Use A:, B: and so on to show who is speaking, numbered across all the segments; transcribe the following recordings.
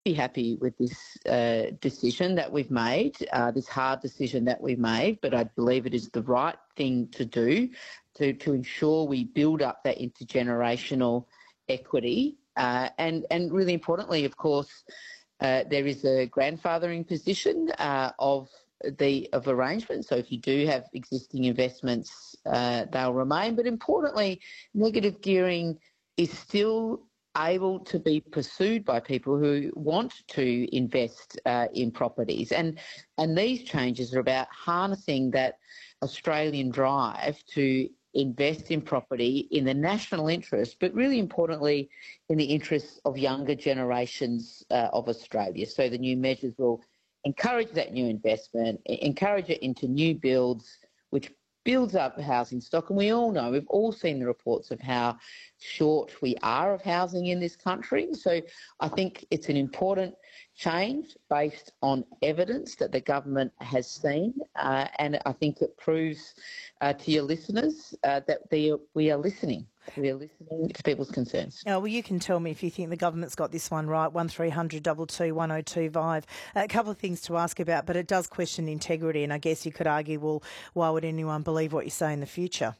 A: be happy with this decision that we've made, this hard decision that we've made, but I believe it is the right thing to do to ensure we build up that intergenerational equity. And really importantly, of course, there is a grandfathering position of arrangement. So if you do have existing investments, they'll remain. But importantly, negative gearing is still able to be pursued by people who want to invest in properties. And these changes are about harnessing that Australian drive to invest in property in the national interest, but really importantly in the interests of younger generations of Australia. So the new measures will encourage that new investment, encourage it into new builds, which builds up housing stock. And we all know, we've all seen the reports of how short we are of housing in this country. So I think it's an important change based on evidence that the government has seen. And I think it proves to your listeners that we are listening. We are listening to people's concerns.
B: Oh, well, you can tell me if you think the government's got this one right. 1300 222 1025. A couple of things to ask about, but it does question integrity. And I guess you could argue, well, why would anyone believe what you say in the future?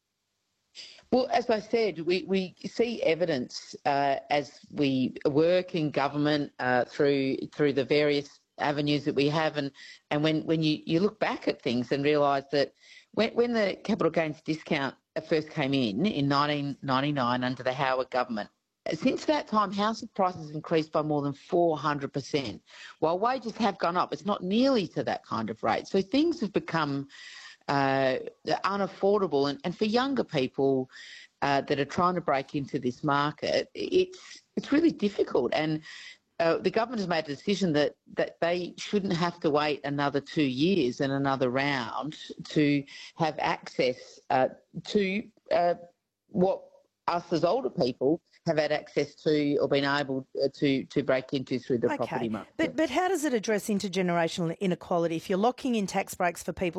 A: Well, as I said, we see evidence as we work in government through the various avenues that we have, and when you look back at things and realise that when the capital gains discount first came in 1999 under the Howard government, since that time, house prices have increased by more than 400%. While wages have gone up, it's not nearly to that kind of rate. So things have become unaffordable, and for younger people that are trying to break into this market, it's really difficult. And the government has made a decision that they shouldn't have to wait another 2 years and another round to have access to what us as older people have had access to or been able to break into through the property market.
B: But how does it address intergenerational inequality if you're locking in tax breaks for people